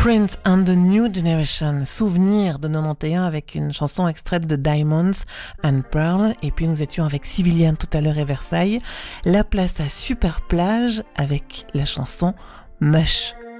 Prince and the New Generation, souvenir de 91 avec une chanson extraite de Diamonds and Pearl. Et puis nous étions avec Civilian tout à l'heure et Versailles. La place à Super Plage avec la chanson Mush.